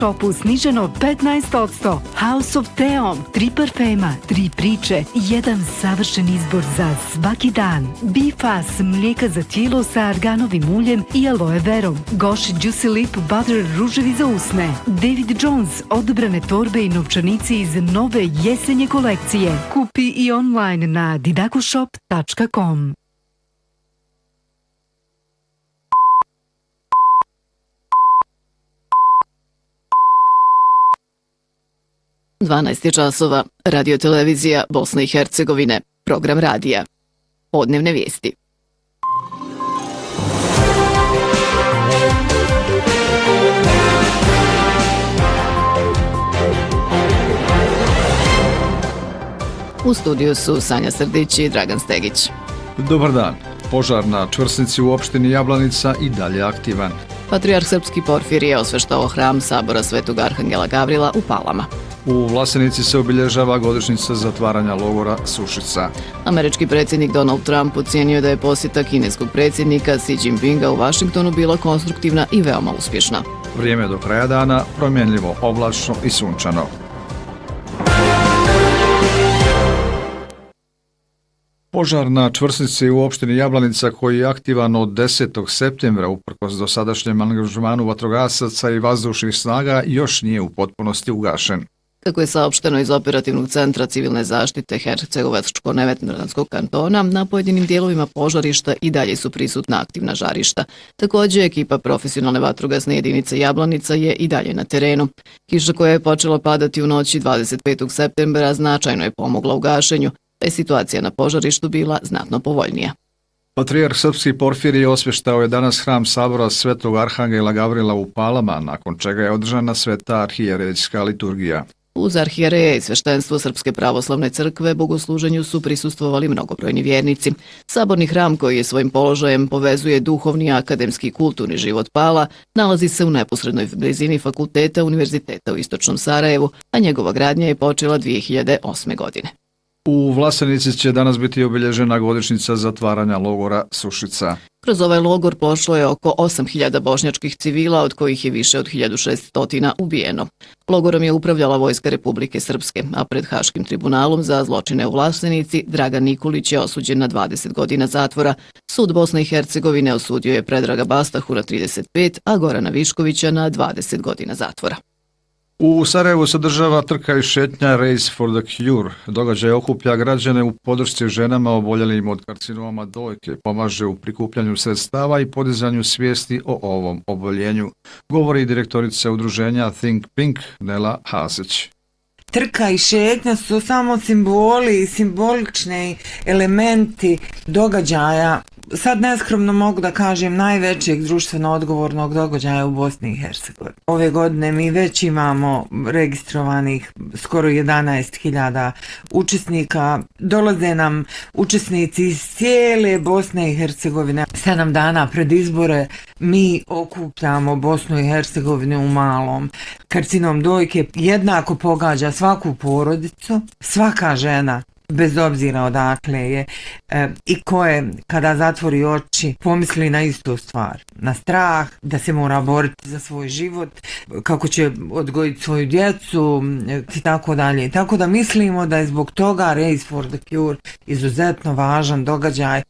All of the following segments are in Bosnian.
Shopu sniženo 15%. House of Theom, 3 parfema, 3 priče, 1 savršen izbor za svaki dan. Bifas, mlijeka za tijelo sa arganovim uljem i aloe verom. Gosh Juicy Lip Butter, ruževi za usne. David Jones, odabrane torbe i novčanici iz nove jesenje kolekcije. Kupi i online na didakoshop.com. časova, Radio-televizija Bosne i Hercegovine, program radija. Podnevne vijesti. U studiju su Sanja Srdić i Dragan Stegić. Dobar dan. Požar na čvrsnici u opštini Jablanica i dalje aktivan. Patrijarh Srpski Porfirije osveštao hram Sabora Svetog Arhangela Gavrila u Palama. U Vlasenici se obilježava godišnjica zatvaranja logora Sušica. Američki predsjednik Donald Trump ocijenio da je posjeta kineskog predsjednika Xi Jinpinga u Vašingtonu bila konstruktivna i veoma uspješna. Vrijeme do kraja dana promjenljivo, oblačno i sunčano. Požar na čvrsnici u opštini Jablanica koji je aktivan od 10. septembra uprkos dosadašnjem angažmanu vatrogasaca i vazdušnih snaga još nije u potpunosti ugašen. Kako je saopšteno iz operativnog centra civilne zaštite Hercegovačko-Neretvanskog kantona, na pojedinim dijelovima požarišta i dalje su prisutna aktivna žarišta. Također, ekipa profesionalne vatrogasne jedinice Jablanica je i dalje na terenu. Kiša koja je počela padati u noći 25. septembra značajno je pomogla u gašenju, pa je situacija na požarištu bila znatno povoljnija. Patrijarh Srpski Porfirije osvještao je danas hram Sabora Svetog Arhangela Gavrila u Palama, nakon čega je održana sveta arhijerejska liturgija. Uz arhijereje i sveštenstvo Srpske pravoslavne crkve bogosluženju su prisustvovali mnogobrojni vjernici. Saborni hram koji je svojim položajem povezuje duhovni, akademski i kulturni život Pala nalazi se u neposrednoj blizini fakulteta Univerziteta u Istočnom Sarajevu, a njegova gradnja je počela 2008. godine. U Vlasenici će danas biti obilježena godišnjica zatvaranja logora Sušica. Kroz ovaj logor prošlo je oko 8.000 bošnjačkih civila, od kojih je više od 1.600 ubijeno. Logorom je upravljala Vojska Republike Srpske, a pred Haškim tribunalom za zločine u Vlasenici Dragan Nikolić je osuđen na 20 godina zatvora. Sud Bosne i Hercegovine osudio je Predraga Bastahu na 35, a Gorana Viškovića na 20 godina zatvora. U Sarajevu se održava trka i šetnja Race for the Cure. Događaj okuplja građane u podršci ženama oboljelim od karcinoma dojke, pomaže u prikupljanju sredstava i podizanju svijesti o ovom oboljenju, govori direktorica udruženja Think Pink Nela Hasić. Trka i šetnja su samo simboli i simbolični elementi događaja, sad neskromno mogu da kažem, najvećeg društveno odgovornog događaja u Bosni i Hercegovini. Ove godine mi već imamo registrovanih skoro 11.000 učesnika. Dolaze nam učesnici iz cijele Bosne i Hercegovine. 7 dana pred izbore mi okupljamo Bosnu i Hercegovinu u malom. Karcinom dojke jednako pogađa svaku porodicu, svaka žena, bez obzira odakle je i ko je kada zatvori oči pomisli na istu stvar, na strah, da se mora boriti za svoj život, kako će odgojiti svoju djecu i tako dalje. Tako da mislimo da je zbog toga Race for the Cure izuzetno važan događaj.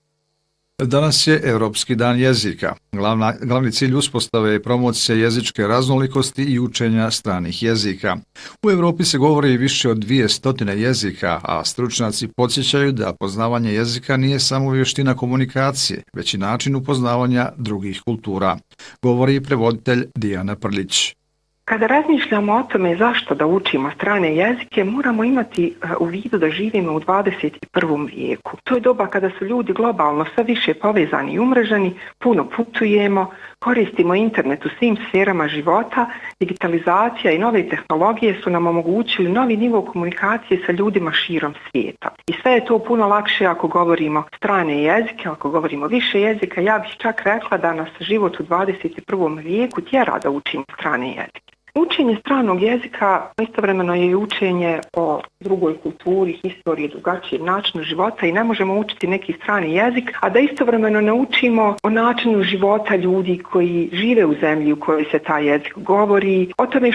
Danas je Europski dan jezika. Glavni cilj uspostave je promocija jezičke raznolikosti i učenja stranih jezika. U Europi se govori više od 200 jezika, a stručnjaci podsjećaju da poznavanje jezika nije samo vještina komunikacije, već i način upoznavanja drugih kultura, govori prevoditelj Dijana Prlić. Kada razmišljamo o tome zašto da učimo strane jezike, moramo imati u vidu da živimo u 21. vijeku. To je doba kada su ljudi globalno sve više povezani i umreženi, puno putujemo, koristimo internet u svim sferama života, digitalizacija i nove tehnologije su nam omogućili novi nivo komunikacije sa ljudima širom svijeta. I sve je to puno lakše ako govorimo strane jezike, ako govorimo više jezika. Ja bih čak rekla da nas život u 21. vijeku tjera da učimo strane jezike. Učenje stranog jezika istovremeno je i učenje o drugoj kulturi, historiji, drugačijem načinu života i ne možemo učiti neki strani jezik, a da istovremeno ne učimo o načinu života ljudi koji žive u zemlji u kojoj se taj jezik govori, o tome